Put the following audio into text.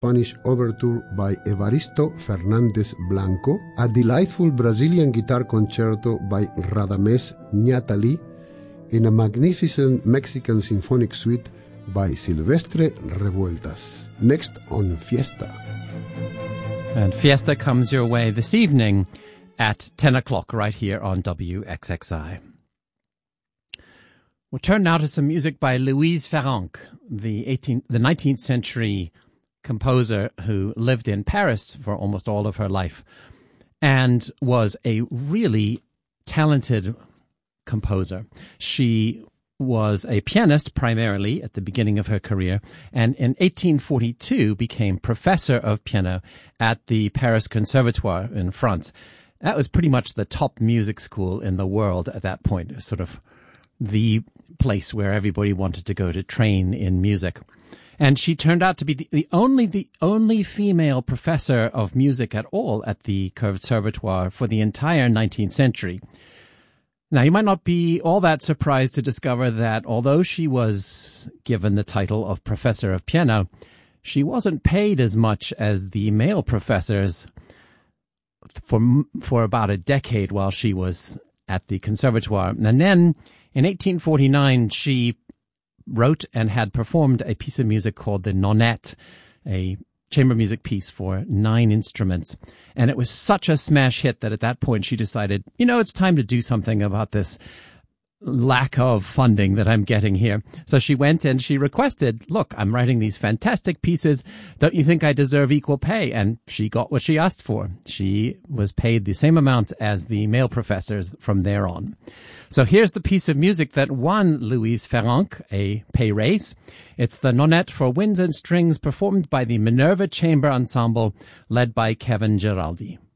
Spanish overture by Evaristo Fernández Blanco, a delightful Brazilian guitar concerto by Radamés Ñatali, and a magnificent Mexican symphonic suite by Silvestre Revueltas. Next on Fiesta. And Fiesta comes your way this evening at 10 o'clock right here on WXXI. We'll turn now to some music by Louise Ferrand, the 19th century composer who lived in Paris for almost all of her life and was a really talented composer. She was a pianist primarily at the beginning of her career, and in 1842 became professor of piano at the Paris Conservatoire in France. That was pretty much the top music school in the world at that point. It was sort of the place where everybody wanted to go to train in music. And she turned out to be the only female professor of music at all at the Conservatoire for the entire 19th century. Now, you might not be all that surprised to discover that although she was given the title of professor of piano, she wasn't paid as much as the male professors for about a decade while she was at the Conservatoire. And then in 1849, she wrote and had performed a piece of music called the Nonette, a chamber music piece for 9 instruments. And it was such a smash hit that at that point she decided, it's time to do something about this lack of funding that I'm getting here. So she went and she requested, look, I'm writing these fantastic pieces. Don't you think I deserve equal pay? And she got what she asked for. She was paid the same amount as the male professors from there on. So here's the piece of music that won Louise Ferrand a pay raise. It's the Nonette for winds and strings performed by the Minerva Chamber Ensemble led by Kevin Giraldi.